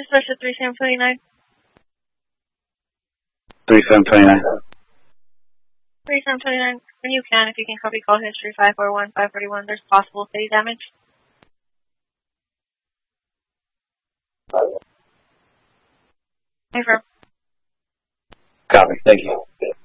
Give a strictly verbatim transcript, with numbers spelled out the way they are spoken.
Dispatch at three seven twenty-nine. three seven twenty-nine. three seven twenty-nine. When you can, if you can copy call history five four one, five forty-one, there's possible city damage. Hey, firm. Copy. Thank you.